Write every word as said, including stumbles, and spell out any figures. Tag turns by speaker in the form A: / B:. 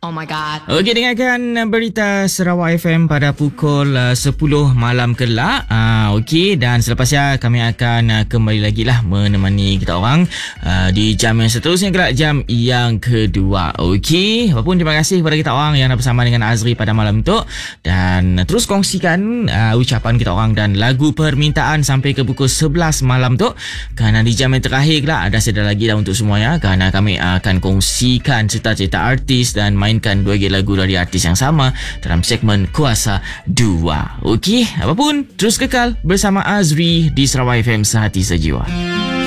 A: Oh my god.
B: Okey, dengarkan berita Sarawak F M pada pukul uh, sepuluh malam kelak. Uh, Okey, dan selepas ya kami akan uh, kembali lagi lah menemani kita orang uh, di jam yang seterusnya kelak, jam yang kedua. Okey, apapun terima kasih kepada kita orang yang bersama dengan Azri pada malam itu, dan terus kongsikan uh, ucapan kita orang dan lagu permintaan sampai ke pukul sebelas malam tu, kerana di jam yang terakhir kelak ada sedar lagi dah untuk semuanya, kerana kami akan kongsikan cerita-cerita artis dan mainkan dua lagu dari artis yang sama dalam segmen Kuasa dua. Okey, apapun terus kekal bersama Azri di Sarawak F M Sehati Sejiwa.